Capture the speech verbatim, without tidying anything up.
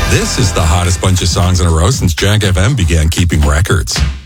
This is the hottest bunch of songs in a row since Jack F M began keeping records.